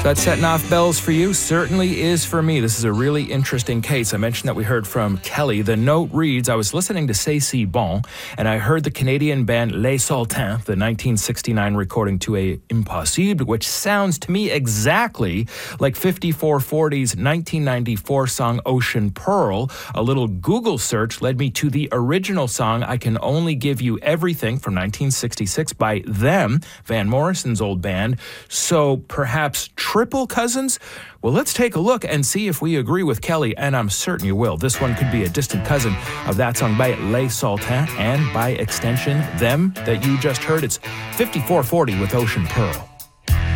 That setting off bells for you certainly is for me. This is a really interesting case. I mentioned that we heard from Kelly. The note reads, I was listening to C'est Si Bon, and I heard the Canadian band Les Sultans, the 1969 recording to a Impossible, which sounds to me exactly like 5440's 1994 song Ocean Pearl. A little Google search led me to the original song I Can Only Give You Everything from 1966 by them, Van Morrison's old band. So perhaps triple cousins? Well, let's take a look and see if we agree with Kelly, and I'm certain you will. This one could be a distant cousin of that song by Les Sultans, and by extension, them that you just heard. It's 5440 with Ocean Pearl.